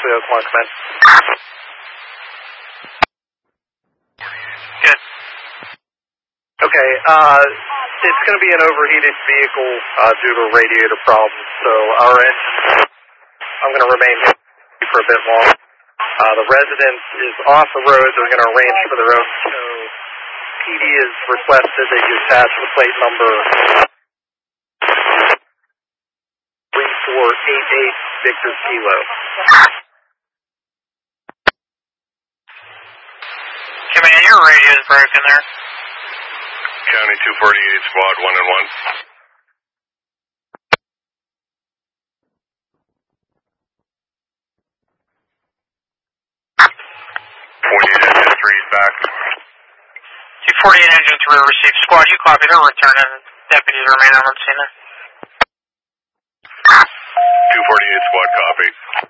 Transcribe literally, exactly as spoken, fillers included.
Cleo, come on, come in. Good. Okay, uh, it's going to be an overheated vehicle uh, due to a radiator problem, so our engine, I'm going to remain here for a bit longer. Uh, the resident is off the road. They're going to arrange for their own tow. P D has requested that you attach the plate number three four eight eight Victor Kilo. Command, your radio is broken there. County two forty-eight, squad one and one. forty-eight engine three is back. two forty-eight engine three received. Squad, you copy. They're returning. Deputies remain on scene. two forty-eight, squad copy.